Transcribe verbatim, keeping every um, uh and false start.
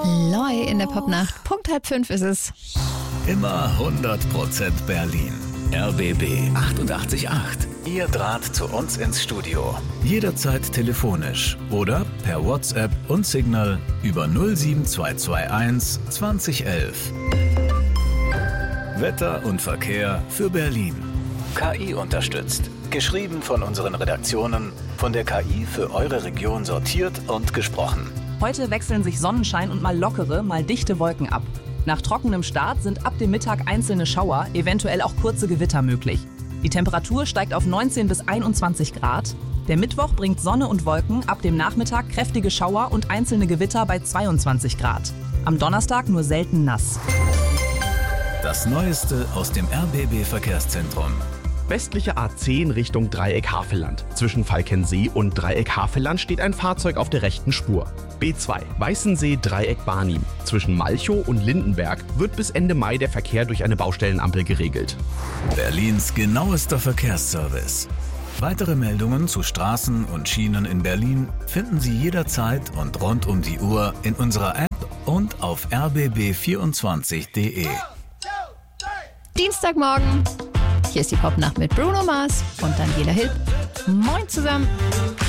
Loi in der Popnacht. Punkt halb fünf ist es. Immer hundert Prozent Berlin. R B B achtundachtzig Komma acht. Ihr Draht zu uns ins Studio. Jederzeit telefonisch oder per WhatsApp und Signal über null sieben zwei zwei eins zwanzig elf. Wetter und Verkehr für Berlin. K I unterstützt. Geschrieben von unseren Redaktionen, von der K I für eure Region sortiert und gesprochen. Heute wechseln sich Sonnenschein und mal lockere, mal dichte Wolken ab. Nach trockenem Start sind ab dem Mittag einzelne Schauer, eventuell auch kurze Gewitter möglich. Die Temperatur steigt auf neunzehn bis einundzwanzig Grad. Der Mittwoch bringt Sonne und Wolken, ab dem Nachmittag kräftige Schauer und einzelne Gewitter bei zweiundzwanzig Grad. Am Donnerstag nur selten nass. Das Neueste aus dem R B B-Verkehrszentrum. Westliche A zehn Richtung Dreieck Havelland. Zwischen Falkensee und Dreieck Havelland steht ein Fahrzeug auf der rechten Spur. B zwei, Weißensee Dreieck Barnim. Zwischen Malchow und Lindenberg wird bis Ende Mai der Verkehr durch eine Baustellenampel geregelt. Berlins genauester Verkehrsservice. Weitere Meldungen zu Straßen und Schienen in Berlin finden Sie jederzeit und rund um die Uhr in unserer App und auf r b b vierundzwanzig punkt d e. Dienstagmorgen. Hier ist die Popnacht mit Bruno Mars und Daniela Hill. Moin zusammen.